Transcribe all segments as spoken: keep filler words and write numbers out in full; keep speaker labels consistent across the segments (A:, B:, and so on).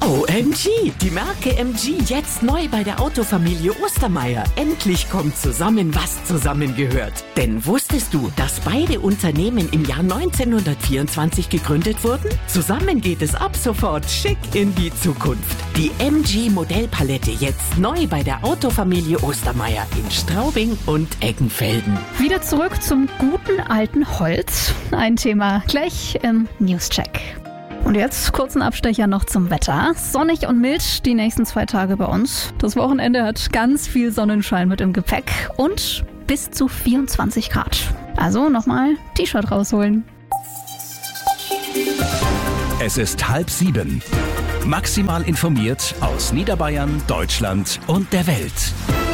A: O M G, die Marke M G jetzt neu bei der Autofamilie Ostermeier. Endlich kommt zusammen, was zusammengehört. Denn wusstest du, dass beide Unternehmen im Jahr neunzehnhundertvierundzwanzig gegründet wurden? Zusammen geht es ab sofort schick in die Zukunft. Die M G Modellpalette jetzt neu bei der Autofamilie Ostermeier in Straubing und Eggenfelden.
B: Wieder zurück zum guten alten Holz. Ein Thema gleich im Newscheck. Und jetzt kurzen Abstecher noch zum Wetter. Sonnig und mild die nächsten zwei Tage bei uns. Das Wochenende hat ganz viel Sonnenschein mit im Gepäck und bis zu vierundzwanzig Grad. Also nochmal T-Shirt rausholen.
C: Es ist halb sieben. Maximal informiert aus Niederbayern, Deutschland und der Welt.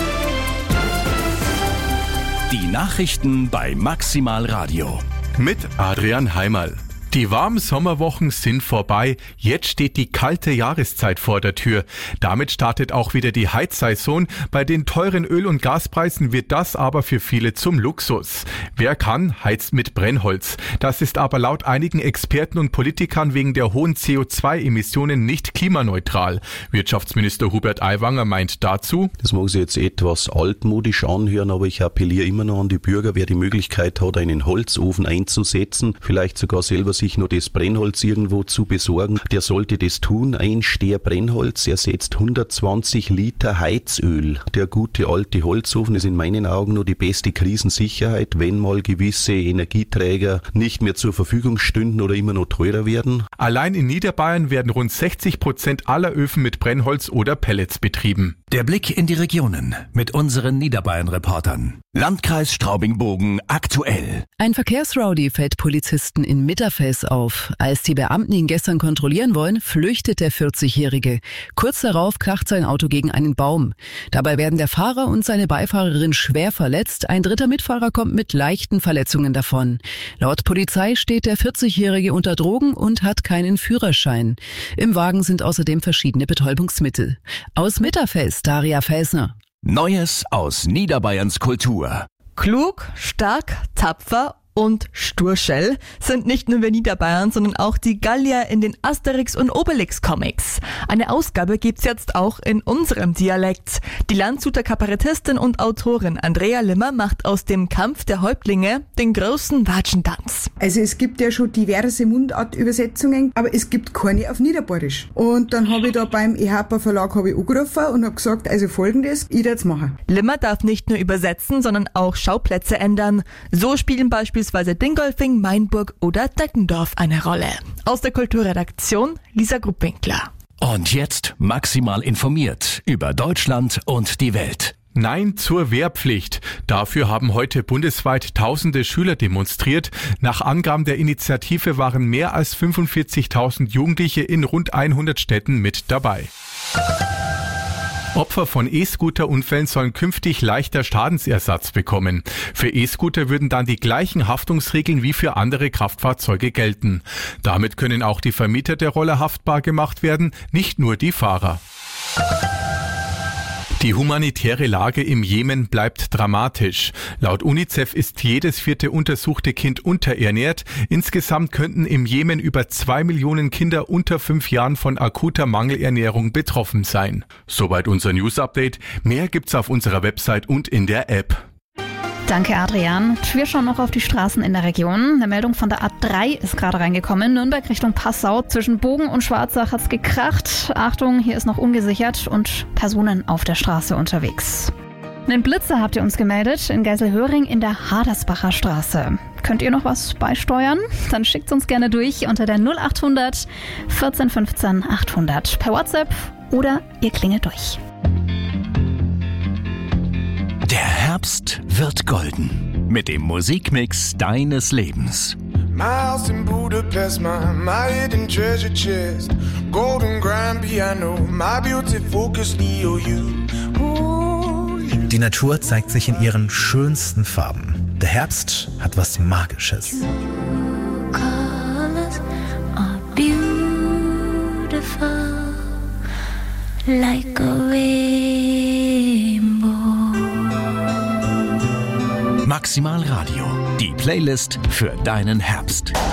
C: Die Nachrichten bei Maximal Radio.
D: Mit Adrian Heimerl. Die warmen Sommerwochen sind vorbei. Jetzt steht die kalte Jahreszeit vor der Tür. Damit startet auch wieder die Heizsaison. Bei den teuren Öl- und Gaspreisen wird das aber für viele zum Luxus. Wer kann, heizt mit Brennholz. Das ist aber laut einigen Experten und Politikern wegen der hohen C O zwei Emissionen nicht klimaneutral. Wirtschaftsminister Hubert Aiwanger meint dazu:
E: Das mag sich jetzt etwas altmodisch anhören, aber ich appelliere immer noch an die Bürger, wer die Möglichkeit hat, einen Holzofen einzusetzen, vielleicht sogar selber sich nur das Brennholz irgendwo zu besorgen, der sollte das tun. Ein Steher Brennholz ersetzt hundertzwanzig Liter Heizöl. Der gute alte Holzofen ist in meinen Augen nur die beste Krisensicherheit, wenn mal gewisse Energieträger nicht mehr zur Verfügung stünden oder immer noch teurer werden.
D: Allein in Niederbayern werden rund sechzig Prozent aller Öfen mit Brennholz oder Pellets betrieben.
C: Der Blick in die Regionen mit unseren Niederbayern-Reportern. Landkreis Straubing-Bogen aktuell.
F: Ein Verkehrsrowdy fällt Polizisten in Mitterfels auf. Als die Beamten ihn gestern kontrollieren wollen, flüchtet der vierzigjährige. Kurz darauf kracht sein Auto gegen einen Baum. Dabei werden der Fahrer und seine Beifahrerin schwer verletzt. Ein dritter Mitfahrer kommt mit leichten Verletzungen davon. Laut Polizei steht der vierzigjährige unter Drogen und hat keinen Führerschein. Im Wagen sind außerdem verschiedene Betäubungsmittel. Aus Mitterfels, Daria Felsner.
C: Neues aus Niederbayerns Kultur.
G: Klug, stark, tapfer und Sturschell sind nicht nur wir Niederbayern, sondern auch die Gallier in den Asterix- und Obelix-Comics. Eine Ausgabe gibt's jetzt auch in unserem Dialekt. Die Landshuter Kabarettistin und Autorin Andrea Limmer macht aus dem Kampf der Häuptlinge den großen Watschentanz.
H: Also es gibt ja schon diverse Mundartübersetzungen, aber es gibt keine auf Niederbayerisch. Und dann habe ich da beim E H P A Verlag habe ich angerufen und habe gesagt, also folgendes, ich werde es machen.
G: Limmer darf nicht nur übersetzen, sondern auch Schauplätze ändern. So spielen beispielsweise Dingolfing, Mainburg oder Deckendorf eine Rolle. Aus der Kulturredaktion Lisa Gruppwinkler.
C: Und jetzt maximal informiert über Deutschland und die Welt.
D: Nein zur Wehrpflicht. Dafür haben heute bundesweit tausende Schüler demonstriert. Nach Angaben der Initiative waren mehr als fünfundvierzigtausend Jugendliche in rund hundert Städten mit dabei. Opfer von E-Scooter-Unfällen sollen künftig leichter Schadensersatz bekommen. Für E-Scooter würden dann die gleichen Haftungsregeln wie für andere Kraftfahrzeuge gelten. Damit können auch die Vermieter der Roller haftbar gemacht werden, nicht nur die Fahrer. Die humanitäre Lage im Jemen bleibt dramatisch. Laut UNICEF ist jedes vierte untersuchte Kind unterernährt. Insgesamt könnten im Jemen über zwei Millionen Kinder unter fünf Jahren von akuter Mangelernährung betroffen sein. Soweit unser News-Update. Mehr gibt's auf unserer Website und in der App.
B: Danke, Adrian. Wir schauen noch auf die Straßen in der Region. Eine Meldung von der A drei ist gerade reingekommen. Nürnberg Richtung Passau. Zwischen Bogen und Schwarzach hat's gekracht. Achtung, hier ist noch ungesichert und Personen auf der Straße unterwegs. Einen Blitzer habt ihr uns gemeldet in Geiselhöring in der Hadersbacher Straße. Könnt ihr noch was beisteuern? Dann schickt's uns gerne durch unter der null acht hundert vierzehn fünfzehn achthundert per WhatsApp oder ihr klingelt durch.
C: Der Herbst wird golden mit dem Musikmix deines Lebens.
I: My house in Budapest, my, my hidden treasure chest, golden grand piano, my beauty focus E O U. Ooh, yeah.
J: Die Natur zeigt sich in ihren schönsten Farben. Der Herbst hat was Magisches.
K: Colors are beautiful, like a rainbow.
C: Maximal Radio, die Playlist für deinen Herbst.